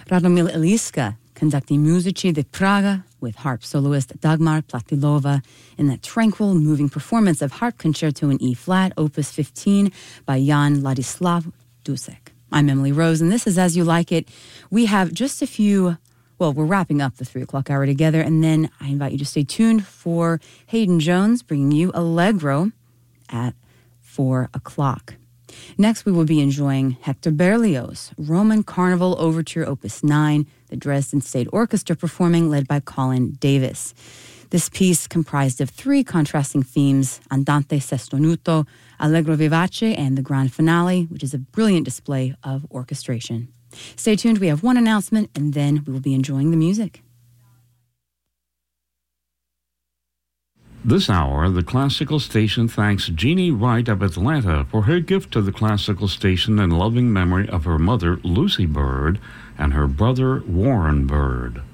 Radomil Eliska conducting Muzici de Praga with harp soloist Dagmar Platilova in that tranquil, moving performance of Harp Concerto in E-flat, Opus 15 by Jan Ladislav Dušek. I'm Emily Rose, and this is As You Like It. We have just a few, well, we're wrapping up the 3 o'clock hour together, and then I invite you to stay tuned for Hayden Jones bringing you Allegro at 4 o'clock. Next, we will be enjoying Hector Berlioz' Roman Carnival Overture Opus 9, the Dresden State Orchestra performing, led by Colin Davis. This piece comprised of 3 contrasting themes, Andante Sostenuto, Allegro Vivace, and the Grand Finale, which is a brilliant display of orchestration. Stay tuned, we have one announcement, and then we will be enjoying the music. This hour, the Classical Station thanks Jeannie Wright of Atlanta for her gift to the Classical Station in loving memory of her mother, Lucy Bird, and her brother, Warren Bird.